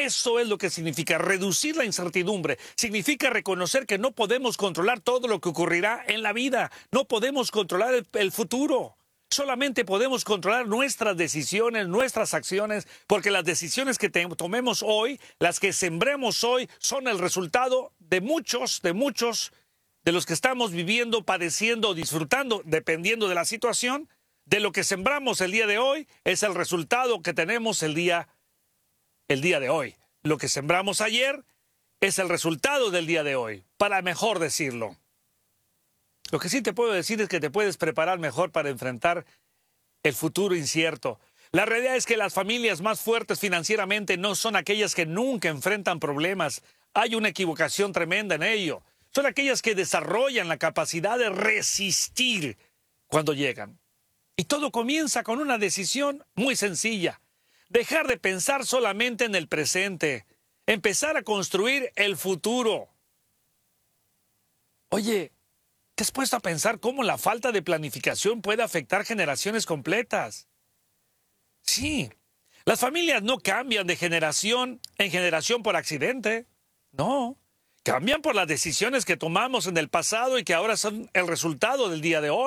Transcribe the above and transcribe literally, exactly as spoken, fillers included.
Eso es lo que significa reducir la incertidumbre. Significa reconocer que no podemos controlar todo lo que ocurrirá en la vida. No podemos controlar el, el futuro. Solamente podemos controlar nuestras decisiones, nuestras acciones, porque las decisiones que te, tomemos hoy, las que sembremos hoy, son el resultado de muchos, de muchos, de los que estamos viviendo, padeciendo, disfrutando, dependiendo de la situación. De lo que sembramos el día de hoy es el resultado que tenemos el día, el día de hoy. Lo que sembramos ayer es el resultado del día de hoy, para mejor decirlo. Lo que sí te puedo decir es que te puedes preparar mejor para enfrentar el futuro incierto. La realidad es que las familias más fuertes financieramente no son aquellas que nunca enfrentan problemas. Hay una equivocación tremenda en ello. Son aquellas que desarrollan la capacidad de resistir cuando llegan. Y todo comienza con una decisión muy sencilla. Dejar de pensar solamente en el presente. Empezar a construir el futuro. Oye, ¿te has puesto a pensar cómo la falta de planificación puede afectar generaciones completas? Sí, las familias no cambian de generación en generación por accidente. No, cambian por las decisiones que tomamos en el pasado y que ahora son el resultado del día de hoy.